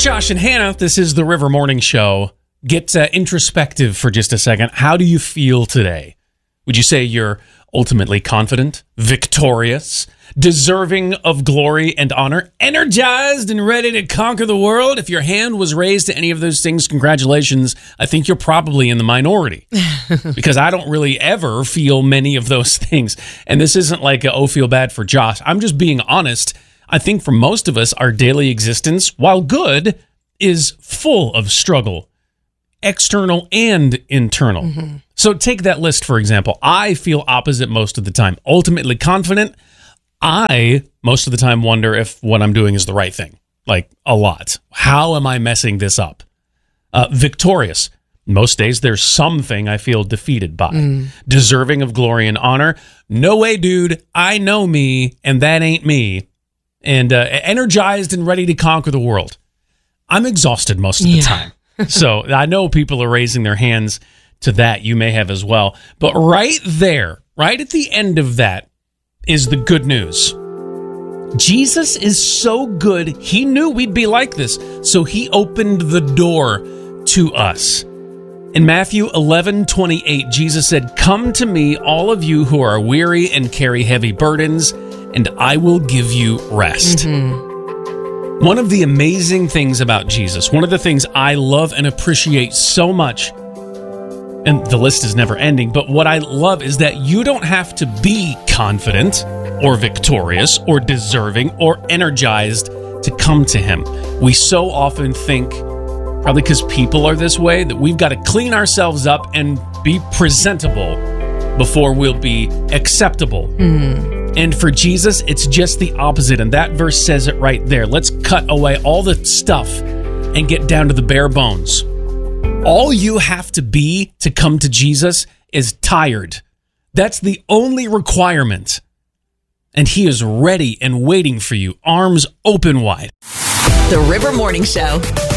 Josh and Hannah. This is the River Morning Show. Get introspective for just a second. How do you feel today? Would you say you're ultimately confident, victorious, deserving of glory and honor, energized and ready to conquer the world? If your hand was raised to any of those things, congratulations. I think you're probably in the minority because I don't really ever feel many of those things. And this isn't like, feel bad for Josh. I'm just being honest. I think for most of us, our daily existence, while good, is full of struggle, external and internal. Mm-hmm. So take that list, for example. I feel opposite most of the time. Ultimately confident. I, most of the time, wonder if what I'm doing is the right thing. Like, a lot. How am I messing this up? Victorious. Most days, there's something I feel defeated by. Deserving of glory and honor. No way, dude. I know me, and that ain't me. And energized and ready to conquer the world. I'm exhausted most of the time. So I know people are raising their hands to that. You may have as well. But right there, right at the end of that, is the good news. Jesus is so good. He knew we'd be like this. So he opened the door to us. In Matthew 11:28, Jesus said, "Come to me, all of you who are weary and carry heavy burdens, and I will give you rest." Mm-hmm. One of the amazing things about Jesus, one of the things I love and appreciate so much, and the list is never ending, but what I love is that you don't have to be confident or victorious or deserving or energized to come to him. We so often think, probably because people are this way, that we've got to clean ourselves up and be presentable before we'll be acceptable. And for Jesus, it's just the opposite. And that verse says it right there. Let's cut away all the stuff and get down to the bare bones. All you have to be to come to Jesus is tired. That's the only requirement. And he is ready and waiting for you, arms open wide. The River Morning Show.